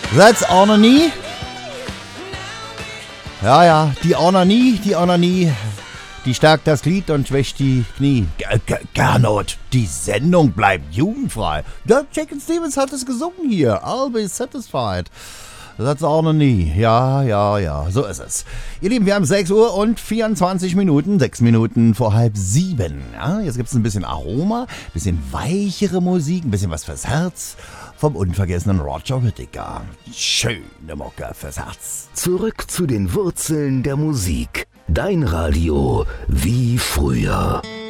That's Onanie. Ja, die Onanie, die stärkt das Glied und schwächt die Knie. Gernot, die Sendung bleibt jugendfrei. Der Chicken Stevens hat es gesungen hier. I'll be satisfied. That's Onanie. Ja, so ist es. Ihr Lieben, wir haben 6 Uhr und 24 Minuten, 6 Minuten vor 6:30. Ja, jetzt gibt es ein bisschen Aroma, ein bisschen weichere Musik, ein bisschen was fürs Herz. Vom unvergessenen Roger Whittaker. Schöne Mucke fürs Herz. Zurück zu den Wurzeln der Musik. Dein Radio wie früher.